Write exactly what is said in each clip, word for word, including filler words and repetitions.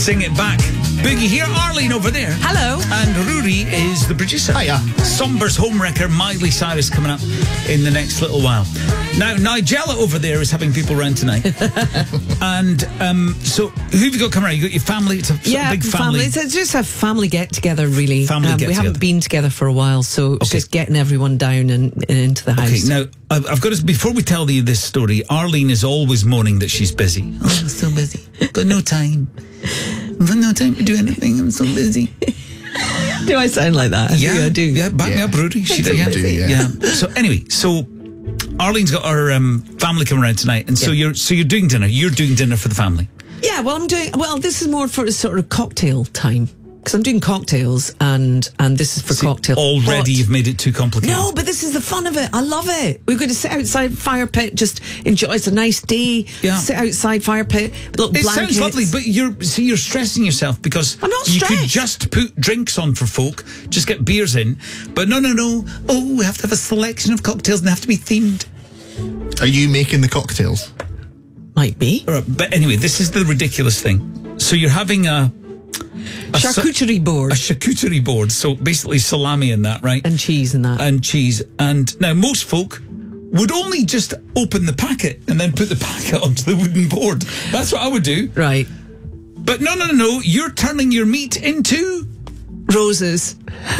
Sing it back. Boogie here, Arlene over there. Hello. And Rory is the producer. Hiya. Somber's Homewrecker, Miley Cyrus coming up in the next little while. Now, Nigella over there is having people round tonight. and um, so, who have you got coming around? You got your family? It's a Yeah, big family. It's it's just a family get-together, really. Family um, We get-together. haven't been together for a while, so it's Okay. just getting everyone down and, and into the house. Okay, now, I've I've got to, before we tell you this story, Arlene is always moaning that she's busy. Oh, I'm so busy. Got no time. I've got no time to do anything. I'm so busy. Do I sound like that? Yeah, I do. Yeah, back me Yeah. up, Rudy. She You do, yeah. So anyway, so Arlene's got her um, family coming around tonight, and so Yeah. you're so you're doing dinner. You're doing dinner for the family. Yeah, well, I'm doing. Well, this is more for a sort of cocktail time because I'm doing cocktails, and and this is for See, cocktail. already, But- you've made it too complicated. No, but this is the fun of it. I love it. We're going to sit outside fire pit, just enjoy. It's a nice day. Yeah. Sit outside fire pit, little It blankets. sounds lovely, but you're see you're stressing yourself because I'm not you could stressed. just put drinks on for folk, just get beers in. But no, no, no. Oh, we have to have a selection of cocktails and they have to be themed. Are you making the cocktails? Might be All right, but anyway, this is the ridiculous thing. So you're having a a sa- charcuterie board a charcuterie board. So basically salami and that, right? and cheese and that. and cheese. And now most folk would only just open the packet and then put the packet onto the wooden board. That's what I would do. Right, But no, no, no, no. You're turning your meat into roses.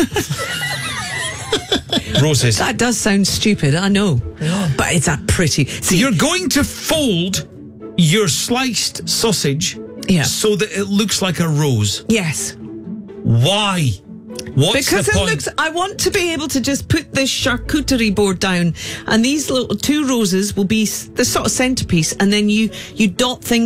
roses. That does sound stupid, I know, but it's a pretty. See, You're going to fold your sliced sausage Yeah. so that it looks like a rose. yes, Why? What's because the it point? looks. I want to be able to just put this charcuterie board down, and these little two roses will be s- the sort of centerpiece, and then you you dot things